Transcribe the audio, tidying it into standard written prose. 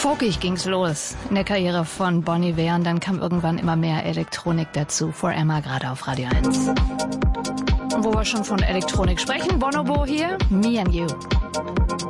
Folkig ging's los in der Karriere von Bon Iver und dann kam irgendwann immer mehr Elektronik dazu. For Emma gerade auf Radio 1. Und wo wir schon von Elektronik sprechen, Bonobo hier, Me and You.